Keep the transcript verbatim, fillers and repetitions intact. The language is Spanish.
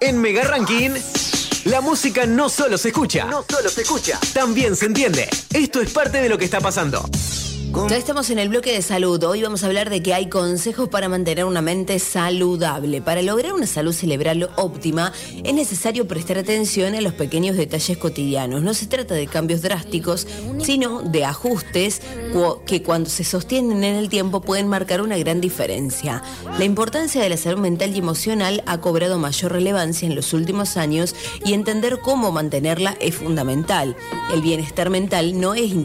En Mega Ranking, la música no solo se escucha, no solo se escucha, también se entiende. Esto es parte de lo que está pasando. Ya estamos en el bloque de salud. Hoy vamos a hablar de que hay consejos para mantener una mente saludable. Para lograr una salud cerebral óptima, es necesario prestar atención a los pequeños detalles cotidianos. No se trata de cambios drásticos, sino de ajustes que cuando se sostienen en el tiempo pueden marcar una gran diferencia. La importancia de la salud mental y emocional ha cobrado mayor relevancia en los últimos años y entender cómo mantenerla es fundamental. El bienestar mental no es